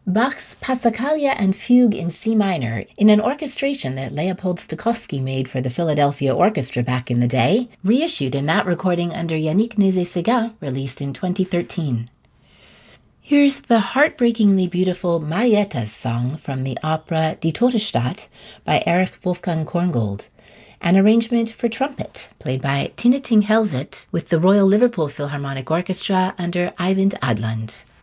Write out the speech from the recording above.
Bach's Passacaglia and Fugue in C minor, in an orchestration that Leopold Stokowski made for the Philadelphia Orchestra back in the day, reissued in that recording under Yannick Nézet-Séguin, released in 2013. Here's the heartbreakingly beautiful Mariettas song from the opera Die Tote Stadt by Erich Wolfgang Korngold, an arrangement for trumpet played by Tina Ting Helzet with the Royal Liverpool Philharmonic Orchestra under Eivind Adland.